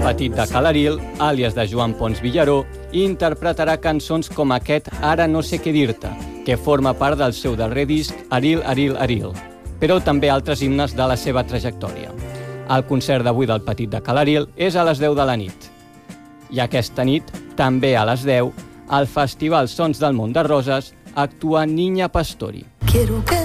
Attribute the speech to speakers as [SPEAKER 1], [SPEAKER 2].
[SPEAKER 1] Petit de Calaril, àlies de Joan Pons Villaró, interpretarà cançons com aquest Ara no sé què dir-te, que forma part del seu darrer disc Aril, Aril, Aril, però també altres himnes de la seva trajectòria. El concert d'avui del Petit de Calaril és a les 10 de la nit. I aquesta nit, també a les 10, al Festival Sons del Mont de Roses, actua Niña Pastori.
[SPEAKER 2] Quiero que